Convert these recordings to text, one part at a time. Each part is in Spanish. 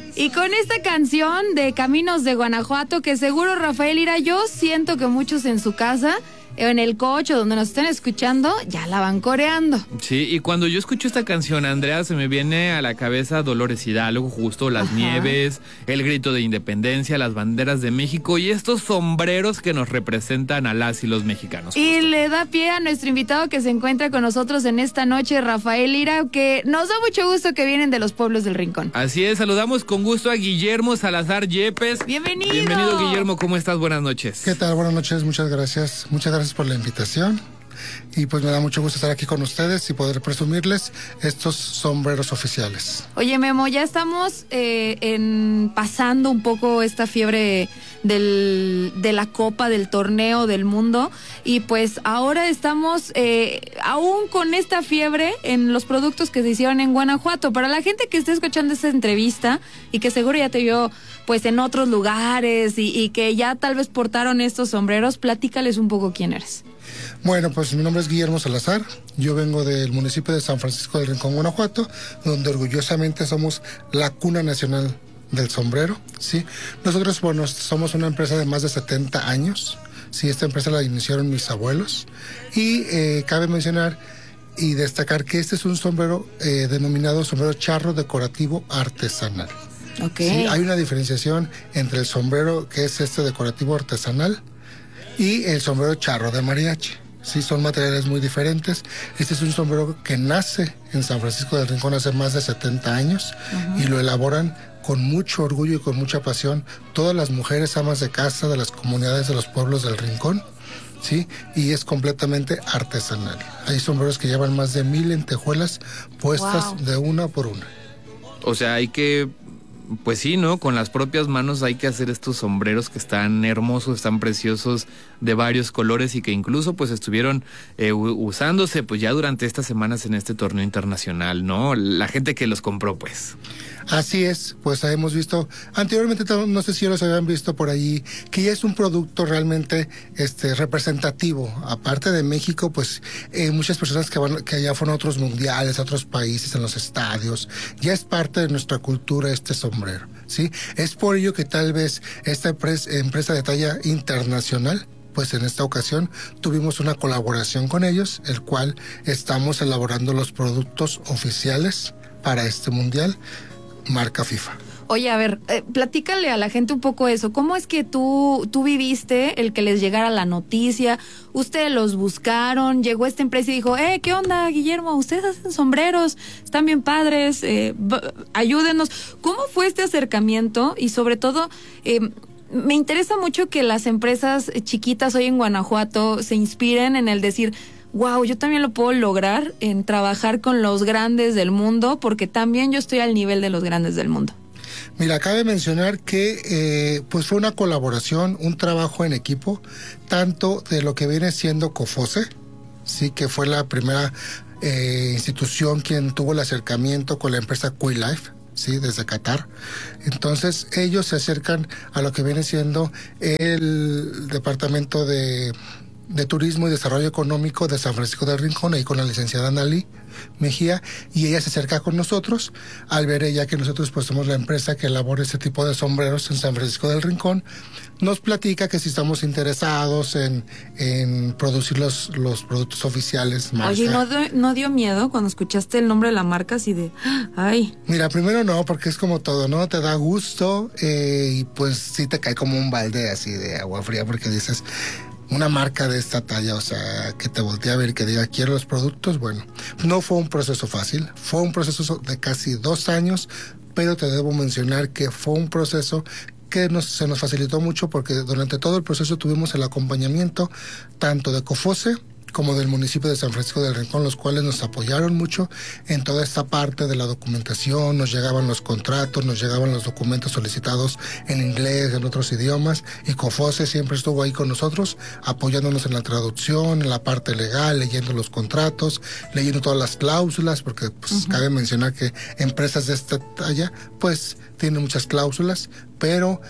Y con esta canción de Caminos de Guanajuato, que seguro, Rafael Lira, yo siento que muchos en su casa, en el coche, donde nos estén escuchando, ya la van coreando. Sí, y cuando yo escucho esta canción, Andrea, se me viene a la cabeza Dolores Hidalgo, justo las nieves, el grito de independencia, las banderas de México y estos sombreros que nos representan a las y los mexicanos. Y justo le da pie a nuestro invitado que se encuentra con nosotros en esta noche, Rafael Lira, que nos da mucho gusto que vienen de los pueblos del Rincón. Así es, saludamos con gusto a Guillermo Salazar Yepes. ¡Bienvenido! Bienvenido, Guillermo, ¿cómo estás? Buenas noches. ¿Qué tal? Buenas noches, muchas gracias. Muchas gracias por la invitación. Y pues me da mucho gusto estar aquí con ustedes y poder presumirles estos sombreros oficiales. Oye, Memo, ya estamos pasando un poco esta fiebre de la Copa, del torneo del mundo, y pues ahora estamos aún con esta fiebre en los productos que se hicieron en Guanajuato. Para la gente que esté escuchando esta entrevista y que seguro ya te vio pues en otros lugares y que ya tal vez portaron estos sombreros, platícales un poco quién eres. Bueno, pues mi nombre es Guillermo Salazar, yo vengo del municipio de San Francisco del Rincón, Guanajuato, donde orgullosamente somos la cuna nacional del sombrero, ¿sí? Nosotros, bueno, somos una empresa de más de 70 años, ¿sí? Esta empresa la iniciaron mis abuelos y cabe mencionar y destacar que este es un sombrero denominado sombrero charro decorativo artesanal. Okay. ¿Sí? Hay una diferenciación entre el sombrero que es este decorativo artesanal y el sombrero charro de mariachi. Sí, son materiales muy diferentes. Este es un sombrero que nace en San Francisco del Rincón hace más de 70 años y lo elaboran con mucho orgullo y con mucha pasión todas las mujeres amas de casa de las comunidades de los pueblos del Rincón, ¿sí? Y es completamente artesanal. Hay sombreros que llevan más de 1000 lentejuelas puestas de una por una. O sea, hay que... Pues sí, ¿no? Con las propias manos hay que hacer estos sombreros que están hermosos, están preciosos, de varios colores y que incluso pues estuvieron usándose pues ya durante estas semanas en este torneo internacional, ¿no? La gente que los compró, pues. Así es, pues hemos visto, anteriormente no sé si ya los habían visto por allí, que ya es un producto realmente representativo. Aparte de México, pues muchas personas que ya fueron a otros mundiales, a otros países, en los estadios, ya es parte de nuestra cultura este sombrero, ¿sí? Es por ello que tal vez esta empresa de talla internacional, pues en esta ocasión tuvimos una colaboración con ellos, el cual estamos elaborando los productos oficiales para este mundial, marca FIFA. Oye, a ver, platícale a la gente un poco eso. ¿Cómo es que tú viviste el que les llegara la noticia? Ustedes los buscaron, llegó esta empresa y dijo, ¿qué onda, Guillermo? Ustedes hacen sombreros, están bien padres, ayúdenos. ¿Cómo fue este acercamiento? Y sobre todo, me interesa mucho que las empresas chiquitas hoy en Guanajuato se inspiren en el decir, wow, yo también lo puedo lograr en trabajar con los grandes del mundo, porque también yo estoy al nivel de los grandes del mundo. Mira, cabe mencionar que pues fue una colaboración, un trabajo en equipo, tanto de lo que viene siendo COFOSE, sí, que fue la primera institución quien tuvo el acercamiento con la empresa QuiLife, sí, desde Qatar. Entonces ellos se acercan a lo que viene siendo el departamento de Turismo y Desarrollo Económico de San Francisco del Rincón, ahí con la licenciada Analí Mejía, y ella se acerca con nosotros al ver ella que nosotros pues somos la empresa que elabora este tipo de sombreros en San Francisco del Rincón. Nos platica que si estamos interesados en producir los productos oficiales. Oye, ¿no dio miedo cuando escuchaste el nombre de la marca así de, ay? Mira, primero no, porque es como todo, ¿no? Te da gusto y pues sí te cae como un balde así de agua fría, porque dices, una marca de esta talla, o sea, que te voltee a ver y que diga, quiero los productos. Bueno, no fue un proceso fácil, fue un proceso de casi 2 años, pero te debo mencionar que fue un proceso que se nos facilitó mucho, porque durante todo el proceso tuvimos el acompañamiento tanto de COFOSE como del municipio de San Francisco del Rincón, los cuales nos apoyaron mucho en toda esta parte de la documentación. Nos llegaban los contratos, nos llegaban los documentos solicitados en inglés, en otros idiomas, y COFOSE siempre estuvo ahí con nosotros, apoyándonos en la traducción, en la parte legal, leyendo los contratos, leyendo todas las cláusulas, porque pues cabe mencionar que empresas de esta talla pues tienen muchas cláusulas, pero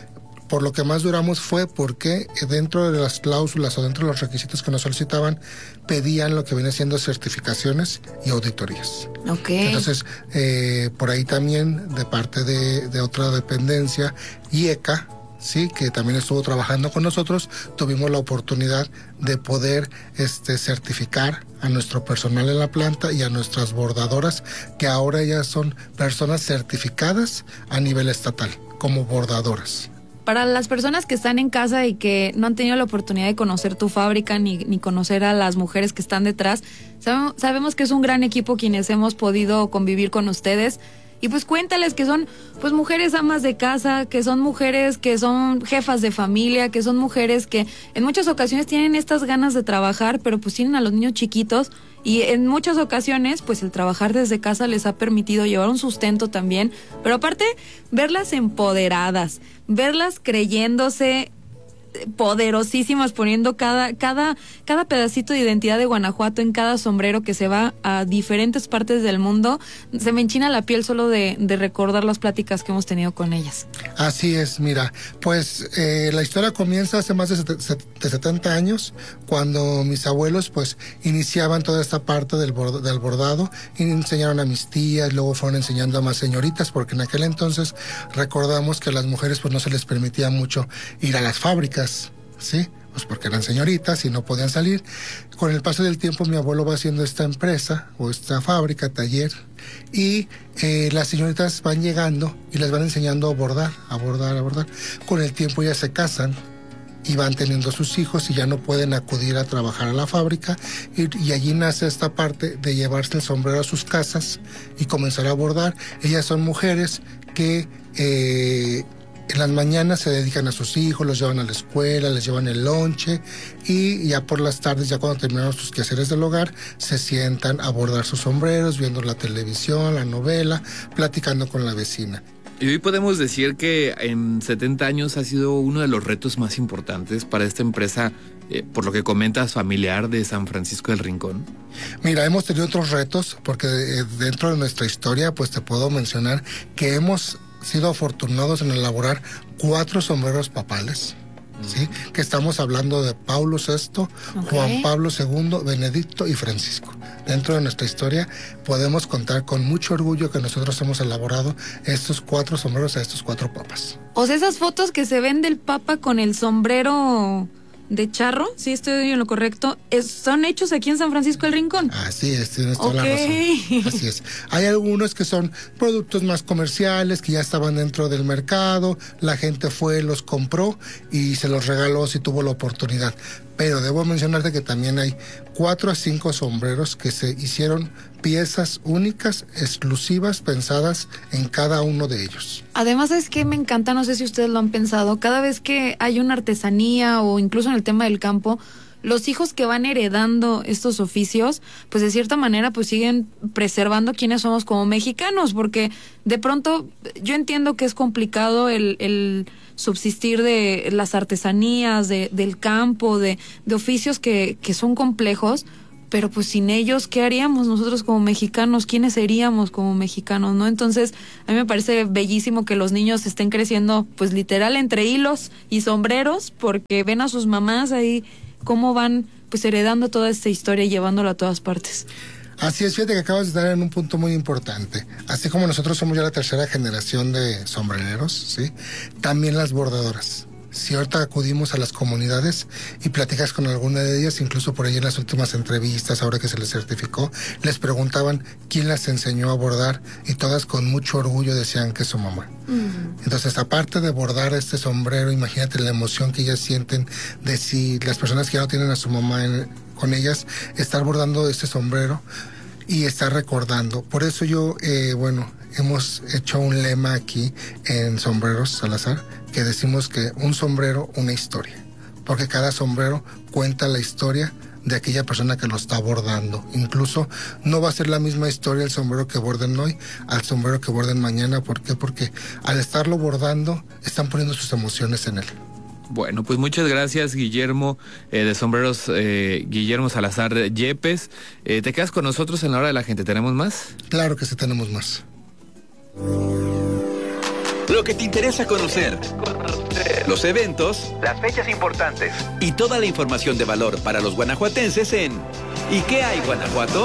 por lo que más duramos fue porque dentro de las cláusulas o dentro de los requisitos que nos solicitaban, pedían lo que viene siendo certificaciones y auditorías. Okay. Entonces, por ahí también, de parte de otra dependencia, IECA, sí, que también estuvo trabajando con nosotros, tuvimos la oportunidad de poder certificar a nuestro personal en la planta y a nuestras bordadoras, que ahora ya son personas certificadas a nivel estatal como bordadoras. Para las personas que están en casa y que no han tenido la oportunidad de conocer tu fábrica ni conocer a las mujeres que están detrás, sabemos que es un gran equipo quienes hemos podido convivir con ustedes. Y pues cuéntales que son pues mujeres amas de casa, que son mujeres que son jefas de familia, que son mujeres que en muchas ocasiones tienen estas ganas de trabajar, pero pues tienen a los niños chiquitos y en muchas ocasiones pues el trabajar desde casa les ha permitido llevar un sustento también, pero aparte verlas empoderadas, verlas creyéndose poderosísimas, poniendo cada pedacito de identidad de Guanajuato en cada sombrero que se va a diferentes partes del mundo. Se me enchina la piel solo de recordar las pláticas que hemos tenido con ellas. Así es, mira, pues la historia comienza hace más de 70 años, cuando mis abuelos pues iniciaban toda esta parte del bordado y enseñaron a mis tías, luego fueron enseñando a más señoritas, porque en aquel entonces recordamos que a las mujeres pues no se les permitía mucho ir a las fábricas, ¿sí? Pues porque eran señoritas y no podían salir. Con el paso del tiempo mi abuelo va haciendo esta empresa o esta fábrica, taller, y las señoritas van llegando y les van enseñando a bordar. Con el tiempo ya se casan y van teniendo sus hijos y ya no pueden acudir a trabajar a la fábrica, y allí nace esta parte de llevarse el sombrero a sus casas y comenzar a bordar. Ellas son mujeres que en las mañanas se dedican a sus hijos, los llevan a la escuela, les llevan el lonche, y ya por las tardes, ya cuando terminaron sus quehaceres del hogar, se sientan a bordar sus sombreros, viendo la televisión, la novela, platicando con la vecina. Y hoy podemos decir que en 70 años ha sido uno de los retos más importantes para esta empresa, por lo que comentas, familiar, de San Francisco del Rincón. Mira, hemos tenido otros retos, porque dentro de nuestra historia, pues te puedo mencionar que hemos sido afortunados en elaborar 4 sombreros papales, ¿sí? Que estamos hablando de Paulo VI, Juan Pablo II, Benedicto y Francisco. Dentro de nuestra historia podemos contar con mucho orgullo que nosotros hemos elaborado estos 4 sombreros a estos 4 papas. O sea, esas fotos que se ven del papa con el sombrero de charro, sí estoy en lo correcto, son hechos aquí en San Francisco del Rincón. Así es, tienes toda la razón. Así es. Hay algunos que son productos más comerciales, que ya estaban dentro del mercado, la gente fue, los compró y se los regaló si tuvo la oportunidad. Pero debo mencionarte que también hay 4 a 5 sombreros que se hicieron piezas únicas, exclusivas, pensadas en cada uno de ellos. Además, es que me encanta, no sé si ustedes lo han pensado, cada vez que hay una artesanía o incluso en el tema del campo, los hijos que van heredando estos oficios, pues de cierta manera pues siguen preservando quiénes somos como mexicanos, porque de pronto yo entiendo que es complicado el subsistir de las artesanías, del campo, de oficios que son complejos, pero pues sin ellos, ¿qué haríamos nosotros como mexicanos? ¿Quiénes seríamos como mexicanos, no? Entonces, a mí me parece bellísimo que los niños estén creciendo, pues literal, entre hilos y sombreros, porque ven a sus mamás ahí cómo van pues heredando toda esta historia y llevándola a todas partes. Así es, fíjate que acabas de dar en un punto muy importante. Así como nosotros somos ya la 3ª generación de sombrereros, ¿sí? También las bordadoras. Si ahorita acudimos a las comunidades y platicas con alguna de ellas, incluso por ahí en las últimas entrevistas, ahora que se les certificó, les preguntaban quién las enseñó a bordar, y todas con mucho orgullo decían que es su mamá. Entonces, aparte de bordar este sombrero, imagínate la emoción que ellas sienten de si las personas que ya no tienen a su mamá con ellas, estar bordando este sombrero y estar recordando. Por eso yo, hemos hecho un lema aquí en Sombreros Salazar, que decimos que un sombrero, una historia, porque cada sombrero cuenta la historia de aquella persona que lo está bordando. Incluso no va a ser la misma historia el sombrero que borden hoy al sombrero que borden mañana. ¿Por qué? Porque al estarlo bordando están poniendo sus emociones en él. Bueno, pues muchas gracias, Guillermo, de Sombreros, Guillermo Salazar Yepes. ¿Te quedas con nosotros en la hora de la gente? ¿Tenemos más? Claro que sí, tenemos más. Lo que te interesa conocer. los eventos, las fechas importantes y toda la información de valor para los guanajuatenses en ¿Y qué hay, Guanajuato?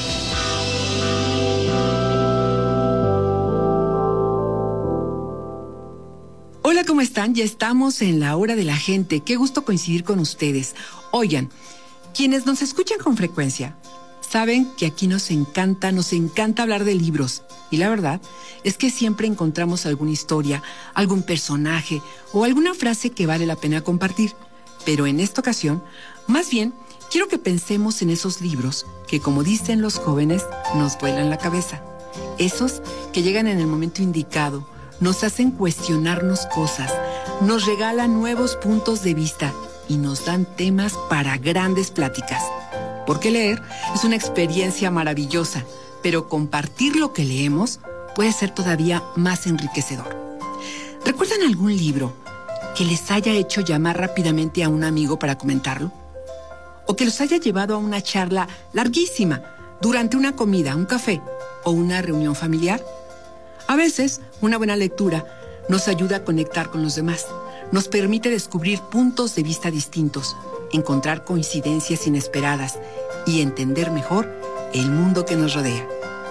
Hola, ¿cómo están? Ya estamos en la hora de la gente. Qué gusto coincidir con ustedes. Oigan, quienes nos escuchan con frecuencia saben que aquí nos encanta hablar de libros. Y la verdad es que siempre encontramos alguna historia, algún personaje o alguna frase que vale la pena compartir. Pero en esta ocasión, más bien, quiero que pensemos en esos libros que, como dicen los jóvenes, nos vuelan la cabeza. Esos que llegan en el momento indicado, nos hacen cuestionarnos cosas, nos regalan nuevos puntos de vista y nos dan temas para grandes pláticas. Porque leer es una experiencia maravillosa, pero compartir lo que leemos puede ser todavía más enriquecedor. ¿Recuerdan algún libro que les haya hecho llamar rápidamente a un amigo para comentarlo? ¿O que los haya llevado a una charla larguísima durante una comida, un café o una reunión familiar? A veces, una buena lectura nos ayuda a conectar con los demás, nos permite descubrir puntos de vista distintos, encontrar coincidencias inesperadas y entender mejor el mundo que nos rodea.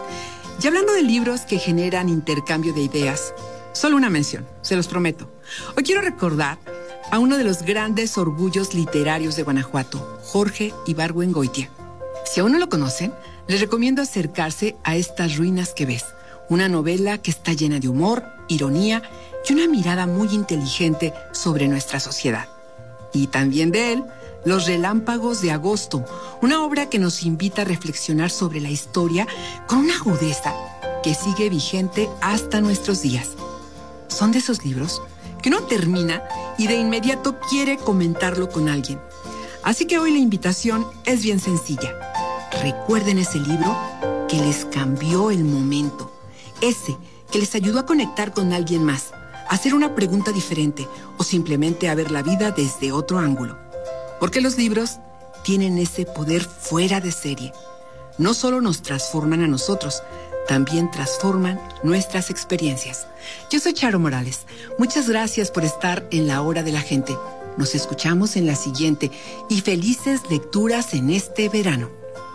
Y hablando de libros que generan intercambio de ideas, solo una mención, se los prometo. Hoy quiero recordar a uno de los grandes orgullos literarios de Guanajuato, Jorge Ibargüengoitia. Si aún no lo conocen, les recomiendo acercarse a Estas ruinas que ves, una novela que está llena de humor, ironía y una mirada muy inteligente sobre nuestra sociedad. Y también de él, Los relámpagos de agosto, una obra que nos invita a reflexionar sobre la historia con una agudeza que sigue vigente hasta nuestros días. Son de esos libros que uno termina y de inmediato quiere comentarlo con alguien. Así que hoy la invitación es bien sencilla. Recuerden ese libro que les cambió el momento. Ese que les ayudó a conectar con alguien más, a hacer una pregunta diferente o simplemente a ver la vida desde otro ángulo. Porque los libros tienen ese poder fuera de serie. No solo nos transforman a nosotros, también transforman nuestras experiencias. Yo soy Charo Morales. Muchas gracias por estar en la hora de la gente. Nos escuchamos en la siguiente y felices lecturas en este verano.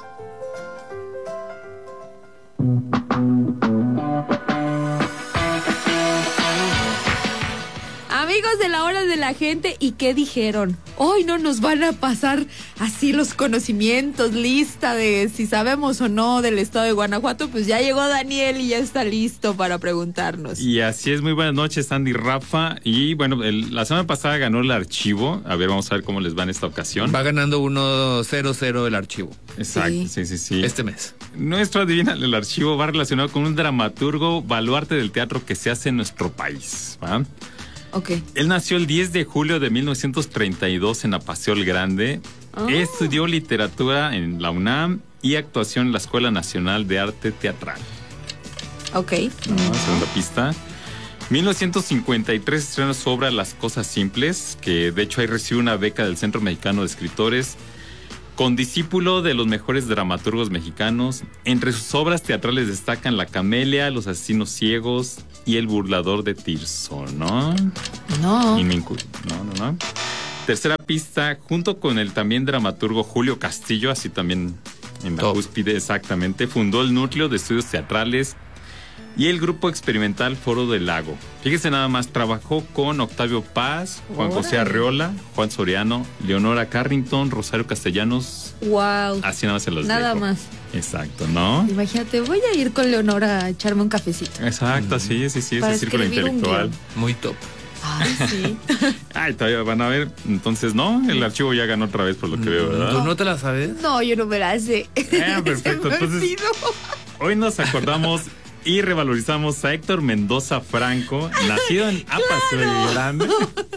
Amigos de la hora de la gente, ¿y qué dijeron? Hoy no nos van a pasar así los conocimientos, lista de si sabemos o no del estado de Guanajuato. Pues ya llegó Daniel y ya está listo para preguntarnos. Y así es, muy buenas noches, Andy, Rafa. Y bueno, la semana pasada ganó el Archivo. A ver, vamos a ver cómo les va en esta ocasión. Va ganando 1-0-0 el Archivo. Exacto, sí. Este mes. Nuestro Adivina el Archivo va relacionado con un dramaturgo baluarte del teatro que se hace en nuestro país, ¿va? Okay. Él nació el 10 de julio de 1932 en Apaseo el Grande. Estudió literatura en la UNAM y actuación en la Escuela Nacional de Arte Teatral. Ok. Segunda pista. 1953 estrena su obra Las Cosas Simples, que de hecho ahí recibe una beca del Centro Mexicano de Escritores. Condiscípulo de los mejores dramaturgos mexicanos. Entre sus obras teatrales destacan La Camelia, Los Asesinos Ciegos y El Burlador de Tirso, ¿no? No. No. Tercera pista, junto con el también dramaturgo Julio Castillo, así también en la cúspide, exactamente, fundó el Núcleo de Estudios Teatrales y el grupo experimental Foro del Lago. Fíjese nada más, trabajó con Octavio Paz, Juan José Arreola, Juan Soriano, Leonora Carrington, Rosario Castellanos. Wow. Así nada más se los nada dejo. Más. Exacto, ¿no? Imagínate, voy a ir con Leonora a echarme un cafecito. Exacto, sí, ese círculo intelectual. Muy top. Ay, sí. Ay, todavía van a ver. Entonces, no, el Archivo ya ganó otra vez por lo que veo, ¿verdad? ¿Tú no te la sabes? No, yo no me la sé. Perfecto. Entonces, hoy nos acordamos y revalorizamos a Héctor Mendoza Franco, nacido en Apaseo el Grande.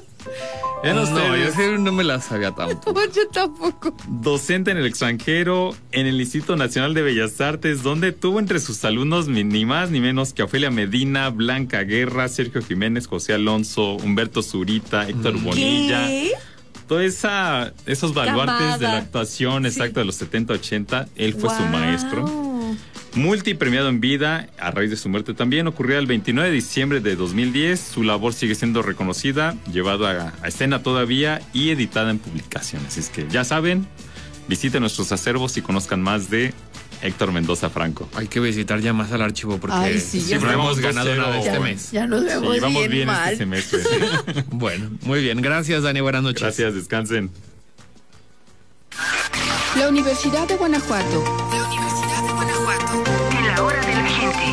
Yo no me la sabía tampoco. Yo tampoco. Docente en el extranjero, en el Instituto Nacional de Bellas Artes, donde tuvo entre sus alumnos ni más ni menos que Ofelia Medina, Blanca Guerra, Sergio Jiménez, José Alonso, Humberto Zurita, Héctor Bonilla. Todos esos baluartes de la actuación, exacto, de los 70-80, él fue su maestro. Multipremiado en vida, a raíz de su muerte también, ocurrió el 29 de diciembre de 2010. Su labor sigue siendo reconocida, llevada a escena todavía y editada en publicaciones. Es que ya saben, visiten nuestros acervos y conozcan más de Héctor Mendoza Franco. Hay que visitar ya más al archivo porque Ay, sí, siempre hemos ganado nada este mes. Ya nos vemos Sí, vamos bien mal. este semestre. Bueno, muy bien. Gracias, Dani. Buenas noches. Gracias, descansen. La Universidad de Guanajuato. En la hora de la gente.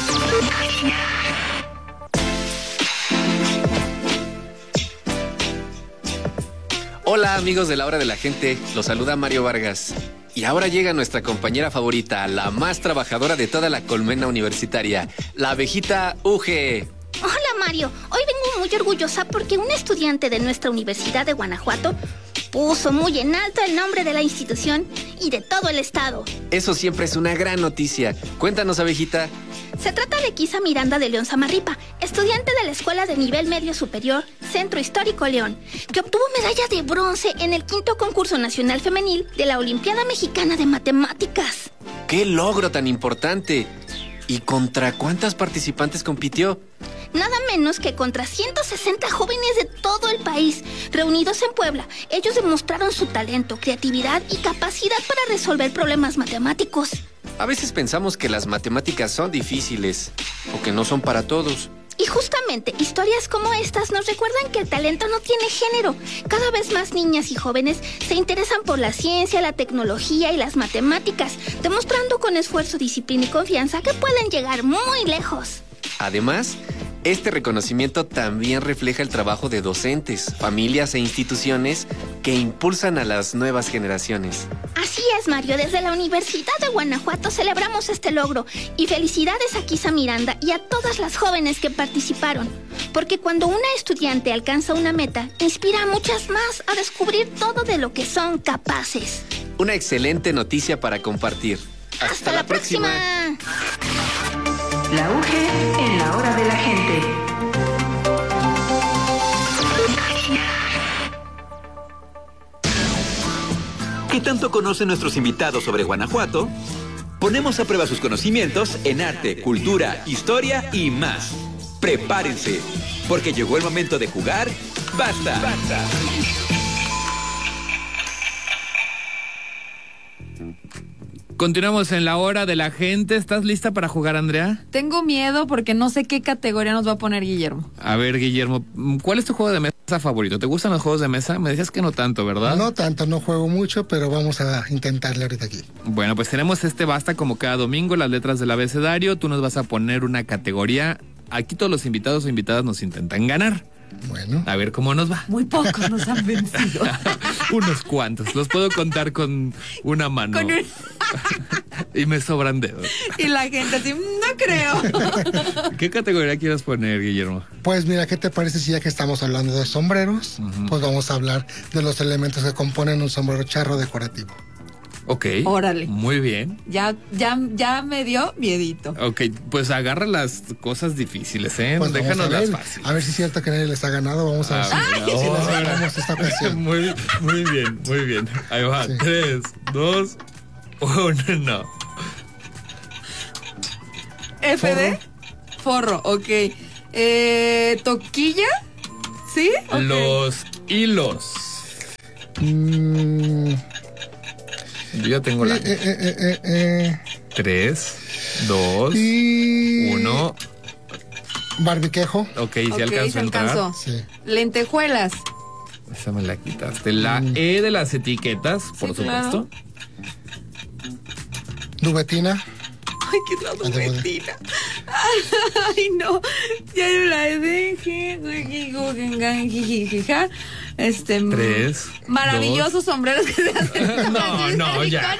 Hola amigos de la hora de la gente, los saluda Mario Vargas. Y ahora llega nuestra compañera favorita, la más trabajadora de toda la colmena universitaria, la abejita UG. Hola Mario, hoy vengo muy orgullosa porque un estudiante de nuestra Universidad de Guanajuato puso muy en alto el nombre de la institución y de todo el estado. Eso siempre es una gran noticia. Cuéntanos, abejita. Se trata de Kisa Miranda de León Samarripa, estudiante de la Escuela de Nivel Medio Superior, Centro Histórico León, que obtuvo medalla de bronce en el 5º Concurso Nacional Femenil de la Olimpiada Mexicana de Matemáticas. ¡Qué logro tan importante! ¿Y contra cuántas participantes compitió? Nada menos que contra 160 jóvenes de todo el país, reunidos en Puebla. Ellos demostraron su talento, creatividad y capacidad para resolver problemas matemáticos. A veces pensamos que las matemáticas son difíciles o que no son para todos. Y justamente, historias como estas nos recuerdan que el talento no tiene género. Cada vez más niñas y jóvenes se interesan por la ciencia, la tecnología y las matemáticas, demostrando con esfuerzo, disciplina y confianza que pueden llegar muy lejos. Además, este reconocimiento también refleja el trabajo de docentes, familias e instituciones que impulsan a las nuevas generaciones. Así es, Mario. Desde la Universidad de Guanajuato celebramos este logro y felicidades a Kisa Miranda y a todas las jóvenes que participaron. Porque cuando una estudiante alcanza una meta, inspira a muchas más a descubrir todo de lo que son capaces. Una excelente noticia para compartir. ¡Hasta la próxima! La UG en la hora de la gente. ¿Qué tanto conocen nuestros invitados sobre Guanajuato? Ponemos a prueba sus conocimientos en arte, cultura, historia y más. Prepárense, porque llegó el momento de jugar. ¡Basta! Continuamos en la hora de la gente. ¿Estás lista para jugar, Andrea? Tengo miedo porque no sé qué categoría nos va a poner Guillermo. A ver, Guillermo, ¿cuál es tu juego de mesa favorito? ¿Te gustan los juegos de mesa? Me decías que no tanto, ¿verdad? No tanto, no juego mucho, pero vamos a intentarle ahorita aquí. Bueno, pues tenemos este basta como cada domingo, las letras del abecedario. Tú nos vas a poner una categoría. Aquí todos los invitados o invitadas nos intentan ganar. Bueno. A ver cómo nos va. Muy pocos nos han vencido. Unos cuantos. Los puedo contar con una mano. Y me sobran dedos. Y la gente así, no creo. ¿Qué categoría quieres poner, Guillermo? Pues mira, ¿qué te parece si ya que estamos hablando de sombreros, pues vamos a hablar de los elementos que componen un sombrero charro decorativo? Ok. Órale. Muy bien. Ya me dio miedito. Ok, pues agarra las cosas difíciles, ¿eh? Pues Déjanos las vamos fáciles. a ver si es cierto que nadie les ha ganado. Vamos a ver si les ganamos esta ocasión. Muy bien, muy bien. Ahí va. Sí. 3, 2, 1, no. FD. Forro, ok. Toquilla. ¿Sí? Okay. Los hilos. Yo ya tengo la. 3, 2, 1. Barbiquejo. Ok, ¿sí alcanzó a entrar? Sí. Lentejuelas. Esa me la quitaste. La E de las etiquetas, por supuesto. Claro. Dubetina. Ay, ¿qué es la dubetina? Ay, no. Ya no la dejé. 3. Maravillosos sombreros que se hacen. No, ya.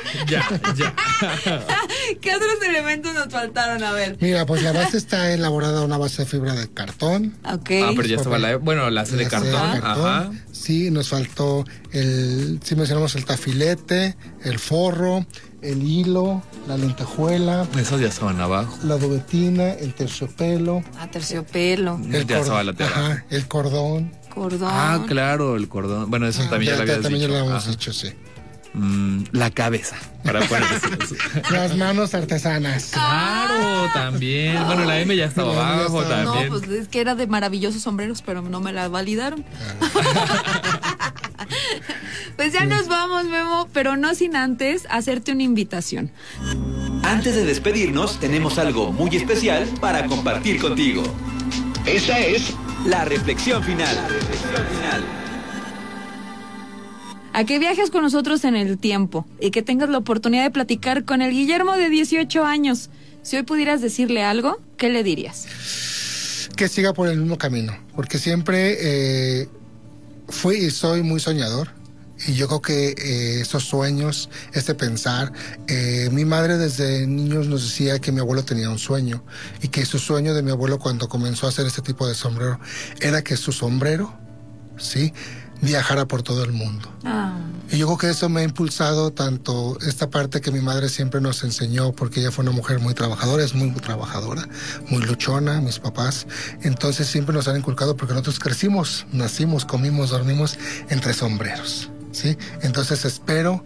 ¿Qué otros elementos nos faltaron? A ver. Mira, pues la base está elaborada a una base de fibra de cartón. Ok. Ah, pero ya estaba la E. Bueno, la C de cartón. Ajá. Sí, nos faltó si mencionamos el tafilete, el forro, el hilo, la lentejuela. Esos ya estaban abajo. La dubetina, el terciopelo. Terciopelo. Ya estaba la tela. Ajá, el cordón. Cordón. Ah, claro, el cordón. Bueno, eso también ya lo habías también dicho. ya lo habíamos dicho, sí. la cabeza, para poder decirlo así. Las manos artesanas. Claro, también. Bueno, la M ya estaba abajo también. No, pues es que era de maravillosos sombreros, pero no me la validaron. Pues ya nos vamos, Memo, pero no sin antes hacerte una invitación. Antes de despedirnos, tenemos algo muy especial para compartir contigo. Esta es la reflexión final. A que viajes con nosotros en el tiempo y que tengas la oportunidad de platicar con el Guillermo de 18 años. Si hoy pudieras decirle algo, ¿qué le dirías? Que siga por el mismo camino, porque siempre fui y soy muy soñador. Y yo creo que esos sueños, este pensar, mi madre desde niños nos decía que mi abuelo tenía un sueño y que su sueño de mi abuelo cuando comenzó a hacer este tipo de sombrero era que su sombrero, ¿sí?, viajara por todo el mundo. Y yo creo que eso me ha impulsado tanto esta parte que mi madre siempre nos enseñó, porque ella fue una mujer muy trabajadora, es muy trabajadora, muy luchona, mis papás. Entonces siempre nos han inculcado, porque nosotros crecimos, nacimos, comimos, dormimos entre sombreros, ¿sí? Entonces espero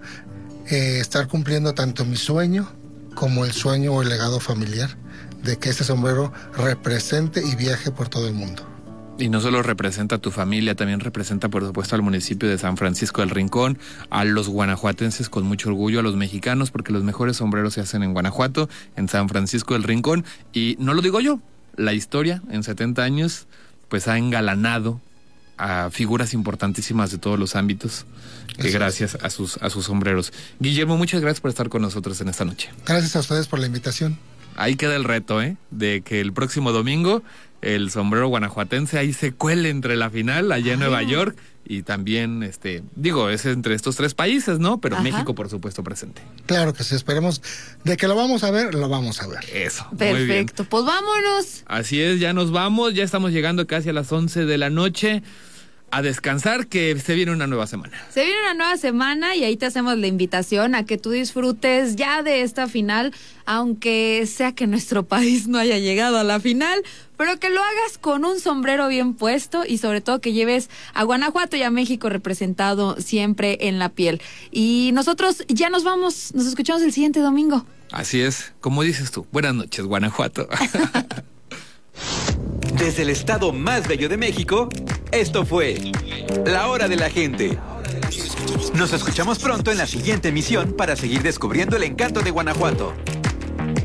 estar cumpliendo tanto mi sueño como el sueño o el legado familiar de que ese sombrero represente y viaje por todo el mundo. Y no solo representa a tu familia, también representa, por supuesto, al municipio de San Francisco del Rincón, a los guanajuatenses con mucho orgullo, a los mexicanos, porque los mejores sombreros se hacen en Guanajuato, en San Francisco del Rincón. Y no lo digo yo, la historia en 70 años pues ha engalanado a figuras importantísimas de todos los ámbitos, gracias a sus sombreros. Guillermo, muchas gracias por estar con nosotros en esta noche. Gracias a ustedes por la invitación. Ahí queda el reto, de que el próximo domingo el sombrero guanajuatense ahí se cuele entre la final allá en Nueva York y también, es entre estos 3 países, ¿no? Pero México, por supuesto, presente. Claro que sí, esperemos de que lo vamos a ver, lo vamos a ver. Eso, perfecto, muy bien. Pues vámonos. Así es, ya nos vamos, ya estamos llegando casi a las 11 de la noche. A descansar, que se viene una nueva semana. Se viene una nueva semana y ahí te hacemos la invitación a que tú disfrutes ya de esta final, aunque sea que nuestro país no haya llegado a la final, pero que lo hagas con un sombrero bien puesto y sobre todo que lleves a Guanajuato y a México representado siempre en la piel. Y nosotros ya nos vamos, nos escuchamos el siguiente domingo. Así es, como dices tú, buenas noches, Guanajuato. Desde el estado más bello de México, esto fue La Hora de la Gente. Nos escuchamos pronto en la siguiente emisión para seguir descubriendo el encanto de Guanajuato.